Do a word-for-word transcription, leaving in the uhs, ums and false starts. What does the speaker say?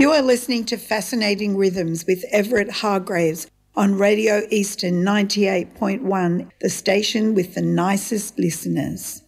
You are listening to Fascinating Rhythms with Everett Hargraves on Radio Eastern ninety-eight point one, the station with the nicest listeners.